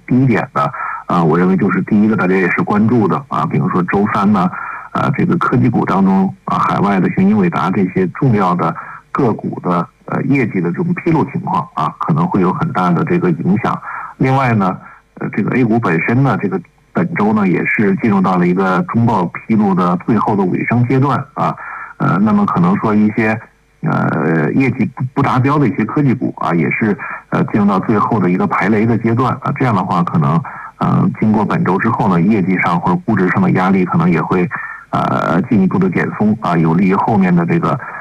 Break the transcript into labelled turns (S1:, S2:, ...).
S1: 第一点呢，我认为就是第一个大家也是关注的比如说周三呢，这个科技股当中海外的雄鹰伟达这些重要的个股的业绩的这种披露情况可能会有很大的这个影响。另外呢，这个 A 股本身呢，这个本周呢也是进入到了一个中报披露的最后的尾声阶段那么可能说一些业绩不达标的一些科技股也是进入到最后的一个排雷的阶段这样的话可能经过本周之后呢，业绩上或者估值上的压力可能也会进一步的减松有利于后面的这个